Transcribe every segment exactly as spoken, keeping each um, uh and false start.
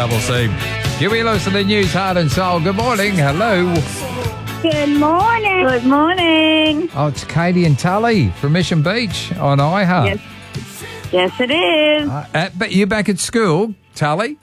Double C. Huey Lewis and the News, Heart and Soul. Good morning. Hello. Good morning. Good morning. Oh, it's Katie and Tully from Mission Beach on iHeart. Yes, yes it is. Uh, at, but you're back at school, Tully?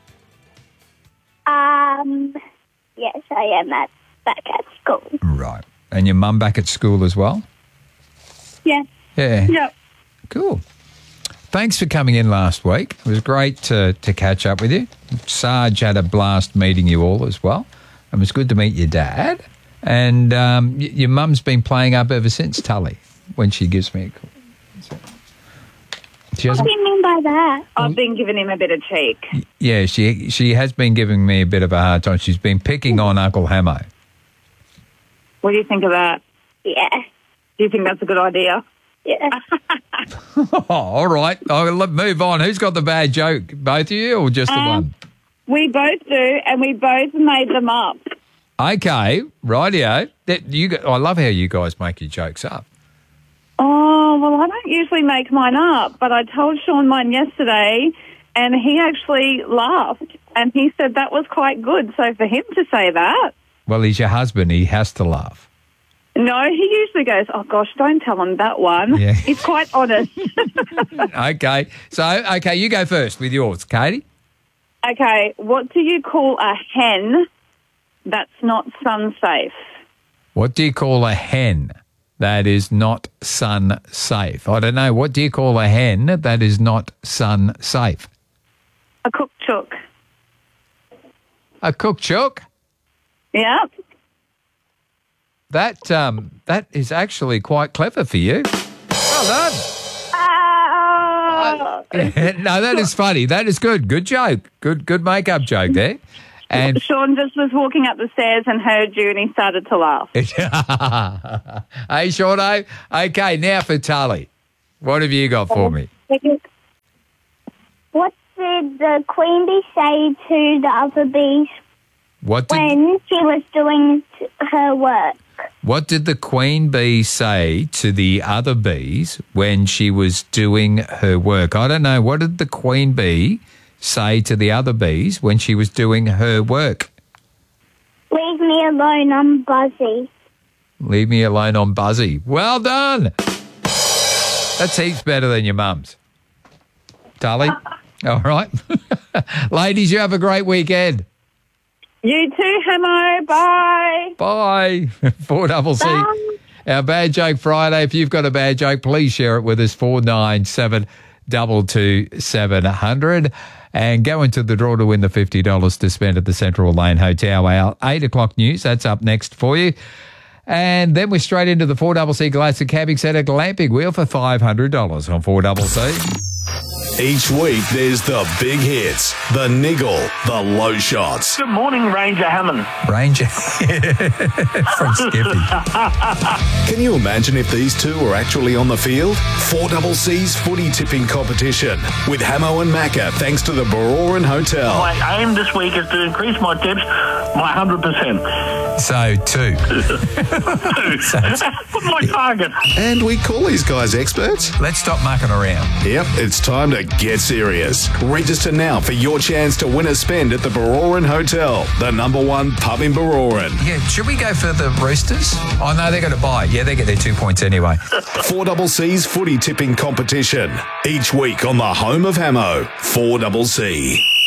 Um, yes, I am at back at school. Right. And your mum back at school as well? Yes. Yeah. Yep. Cool. Thanks for coming in last week. It was great to, to catch up with you. Sarge had a blast meeting you all as well. It was good to meet your dad. And um, y- your mum's been playing up ever since, Tully, when she gives me a call. So, she What hasn't, do you mean by that? I've been giving him a bit of cheek. yeah, she she has been giving me a bit of a hard time. She's been picking on Uncle Hamo. What do you think of that? Yeah. Do you think that's a good idea? Yeah. Oh, all right. Oh, let move on. Who's got the bad joke? Both of you or just the Um, one? We both do, and we both made them up. Okay, rightio. That you, I love how you guys make your jokes up. Oh, well, I don't usually make mine up, but I told Sean mine yesterday, and he actually laughed, and he said that was quite good. So for him to say that, Well, he's your husband. He has to laugh. no, he usually goes, oh, gosh, don't tell him that one. Yeah. He's quite honest. Okay. So, okay, you go first with yours, Katie. Okay, what do you call a hen that's not sun safe? What do you call a hen that is not sun safe? I don't know. What do you call a hen that is not sun safe? A cook chook. A cook chook? Yeah. That um, that is actually quite clever for you. Well done. Oh. No, that is funny. That is good. Good joke. Good good make-up joke there. And Sean just was walking up the stairs and heard you, and he started to laugh. hey, Shorto. Okay, now for Tully. What have you got for me? What did the queen bee say to the other bees What did when she was doing t- her work? What did the queen bee say to the other bees when she was doing her work? I don't know. What did the queen bee say to the other bees when she was doing her work? Leave me alone, I'm Buzzy. Leave me alone on Buzzy. Well done. That's heaps better than your mum's. Tully? All right. Ladies, you have a great weekend. You too, Hamo. Bye. Bye. four double C. Bye. Our Bad Joke Friday. If you've got a bad joke, please share it with us. four nine seven, two two seven zero zero. And go into the draw to win the fifty dollars to spend at the Central Lane Hotel. Our eight o'clock news, that's up next for you. And then we're straight into the four double C Glacier Camping Centre glamping wheel for five hundred dollars on four double C. Each week, there's the big hits, the niggle, the low shots. Good morning, Ranger Hammond. Ranger from Skippy. Can you imagine if these two were actually on the field? four double C's footy tipping competition with Hamo and Macca, thanks to the Baroran Hotel. My aim this week is to increase my tips by one hundred percent. So, two. What's my target? And we call these guys experts. Let's stop mucking around. Yep, it's time to get serious. Register now for your chance to win a spend at the Baroran Hotel, the number one pub in Baroran. Yeah, should we go for the Roosters? Oh, no, they're going to buy. Yeah, they get their two points anyway. four double C's footy tipping competition. Each week on the home of Hamo, four double C.